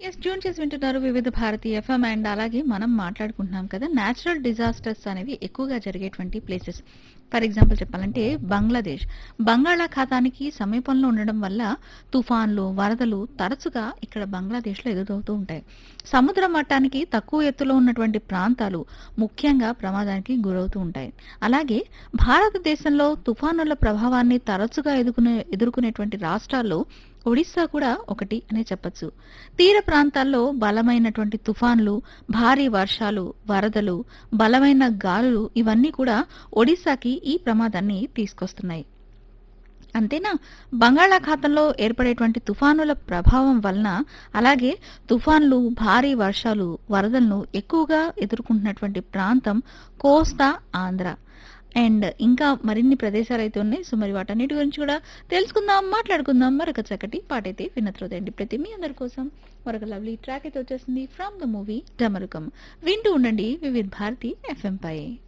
Yes tune చేసి వింటున్నారు వివిధ భారతి ఎఫ్ఎం అండ్ అలాగే మనం మాట్లాడుకుంటున్నాం కదా నేచురల్ డిజాస్టర్స్ అనేవి ఎక్కువగా జరిగేటువంటి ప్లేసెస్. ఫర్ ఎగ్జాంపుల్ చెప్పాలంటే బంగ్లాదేశ్ బంగాళాఖాతానికి సమీపంలో ఉండడం వల్ల తుఫాన్లు వరదలు తరచుగా ఇక్కడ బంగ్లాదేశ్లో ఎదురవుతూ ఉంటాయి. సముద్ర మట్టానికి తక్కువ ఎత్తులో ఉన్నటువంటి ప్రాంతాలు ముఖ్యంగా ప్రమాదానికి గురవుతూ ఉంటాయి. అలాగే భారతదేశంలో తుఫానుల ప్రభావాన్ని తరచుగా ఎదుర్కొనేటువంటి రాష్ట్రాల్లో ఒడిశా కూడా ఒకటి అనే చెప్పొచ్చు. తీర ప్రాంతాల్లో బలమైనటువంటి తుఫాన్లు, భారీ వర్షాలు, వరదలు, బలమైన గాలులు ఇవన్నీ కూడా ఒడిశాకి ఈ ప్రమాదాన్ని తీసుకొస్తున్నాయి. అంతేనా, బంగాళాఖాతంలో ఏర్పడేటువంటి తుఫానుల ప్రభావం వలన అలాగే తుఫాన్లు, భారీ వర్షాలు, వరదలను ఎక్కువగా ఎదుర్కొంటున్నటువంటి ప్రాంతం కోస్తా ఆంధ్ర. అండ్ ఇంకా మరిన్ని ప్రదేశాలు అయితే ఉన్నాయి. సో మరి వాటన్నిటి గురించి కూడా తెలుసుకుందాం, మాట్లాడుకుందాం. మరొక చక్కటి పాటైతే వినత్రోదండి ప్రతి మీ అందరి కోసం మరొక లవ్లీ ట్రాక్ అయితే వచ్చేసింది ఫ్రమ్ ద మూవీ డమరుకం. వింటూ ఉండండి వివిధ భారతి ఎఫ్ఎం పై.